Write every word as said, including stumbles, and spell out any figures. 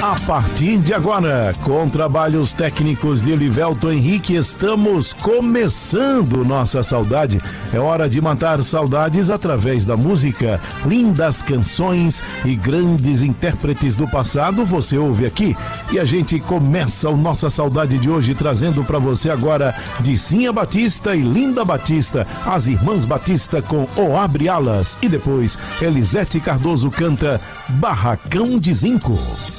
A partir de agora, com trabalhos técnicos de Livelton Henrique, estamos começando Nossa Saudade. É hora de matar saudades através da música. Lindas canções e grandes intérpretes do passado você ouve aqui. E a gente começa o Nossa Saudade de hoje trazendo para você agora Dicinha Batista e Linda Batista, as irmãs Batista com O Abre Alas. E depois, Elisete Cardoso canta Barracão de Zinco.